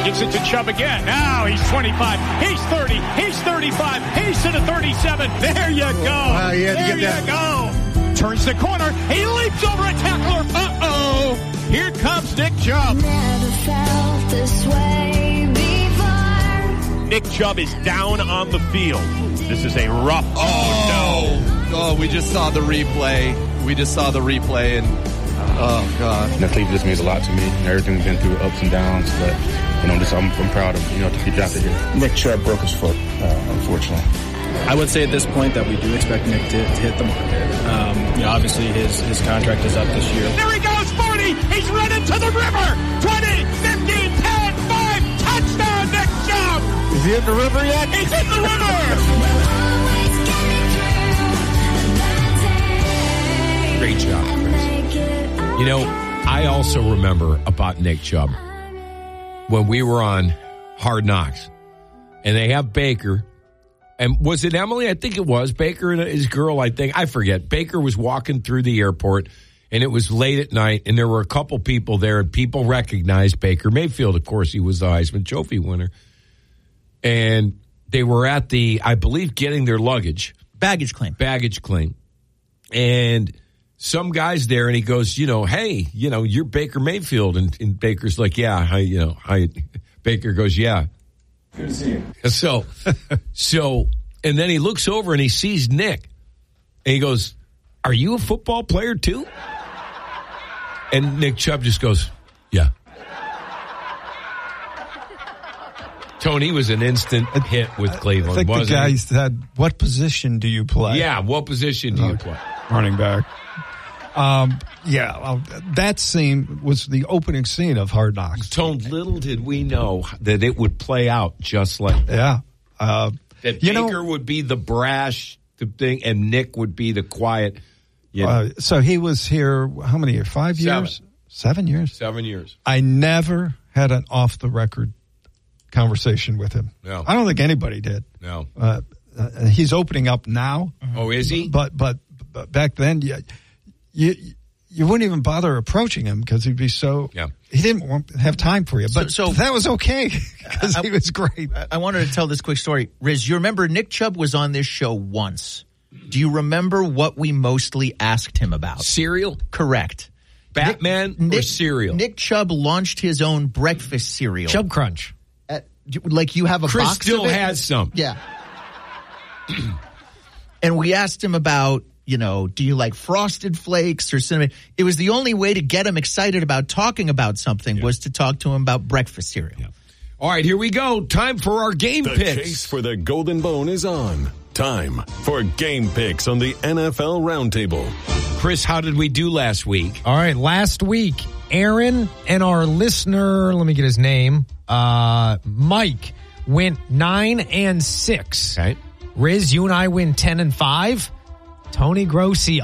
Gives it to Chubb again. Now he's 25. He's 30. He's 35. He's to the 37. There you go. Wow, you had to there get you go. Turns the corner. He leaps over a tackler. Uh-oh. Here comes Nick Chubb. Never felt this way before. Nick Chubb is down on the field. This is a rough. Oh, we just saw the replay. And oh, God. Cleveland just means a lot to me. Everything we've been through, ups and downs, but, I'm proud of, to be drafted here. Nick Chubb broke his foot, unfortunately. I would say at this point that we do expect Nick to hit the market. Obviously his contract is up this year. There he goes, 40. He's running to the river. 20, 15, 10, 5. Touchdown, Nick Chubb. Is he in the river yet? He's in the river. Great job, Chris. I also remember about Nick Chubb when we were on Hard Knocks, and they have Baker, and was it Emily? I think it was Baker and his girl. I forget. Baker was walking through the airport, and it was late at night, and there were a couple people there, and people recognized Baker Mayfield. Of course, he was the Heisman Trophy winner, and they were at I believe, getting their luggage, baggage claim, and some guy's there, and he goes, hey, you're Baker Mayfield. And Baker's like, yeah, hi. Baker goes, yeah. Good to see you. So, and then he looks over and he sees Nick. And he goes, are you a football player too? And Nick Chubb just goes, yeah. Tony was an instant hit with Cleveland, I think wasn't the guy he? said, what position do you play? Yeah, what position do you play? Running back. That scene was the opening scene of Hard Knocks. Tone, little did we know that it would play out just like that. Yeah. That Baker would be the brash thing and Nick would be the quiet. So he was here, how many years? 5 years? 7 years? 7 years. I never had an off-the-record conversation with him. No. I don't think anybody did. No. He's opening up now. Oh, is he? But back then, you wouldn't even bother approaching him because he'd be so. Yeah. He didn't have time for you, but so that was okay because he was great. I wanted to tell this quick story. Riz, you remember Nick Chubb was on this show once. Do you remember what we mostly asked him about? Cereal? Correct. Batman or cereal? Nick Chubb launched his own breakfast cereal. Chubb Crunch. Like you have a Chris box still of it? has some. Yeah. And we asked him about, do you like Frosted Flakes or cinnamon? It was the only way to get him excited about talking about something was to talk to him about breakfast cereal. Yeah. All right, here we go. Time for our game picks. The chase for the Golden Bone is on. Time for game picks on the NFL Roundtable. Chris, how did we do last week? All right, last week, Aaron and our listener, let me get his name, Mike, went 9-6. Okay. Riz, you and I win 10-5. Tony Grossi,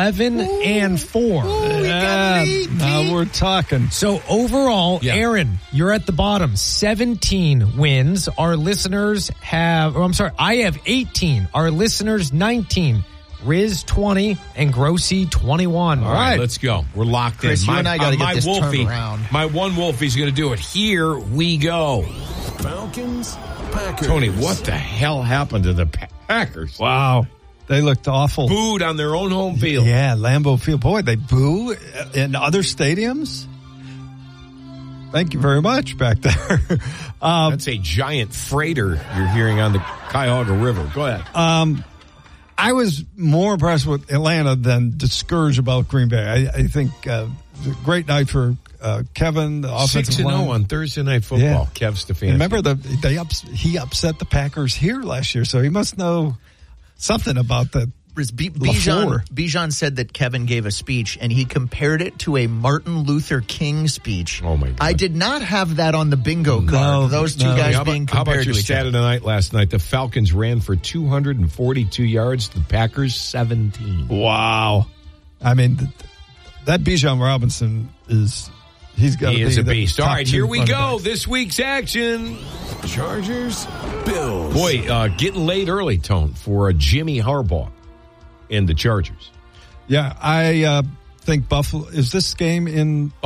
11-4. Now we're talking. So overall, Aaron, you're at the bottom, 17 wins. Our listeners have, I have 18. Our listeners, 19. Riz, 20, and Grossi, 21. All right, let's go. We're locked Chris, in. you and I got to get this Wolfie, turned around. My one Wolfie's going to do it. Here we go. Falcons, Packers. Tony, what the hell happened to the Packers? Wow. They looked awful. Booed on their own home field. Yeah, Lambeau Field. Boy, they boo in other stadiums. Thank you very much back there. That's a giant freighter you're hearing on the Cuyahoga River. Go ahead. I was more impressed with Atlanta than discouraged about Green Bay. I think it was a great night for Kevin, the offensive line. 6-0 on Thursday Night Football. Yeah. Kev Stefanski. Remember, he upset the Packers here last year, so he must know something about that. Bijan said that Kevin gave a speech and he compared it to a Martin Luther King speech. Oh my God. I did not have that on the bingo card. Those two guys being compared how about your to each other. Saturday night last night? The Falcons ran for 242 yards. The Packers 17. Wow. I mean, that Bijan Robinson he's got to be a beast. All right, here we go. Backs. This week's action. Chargers, Bills. Boy, getting late early, Tone, for Jimmy Harbaugh and the Chargers. Yeah, I think Buffalo, is this game in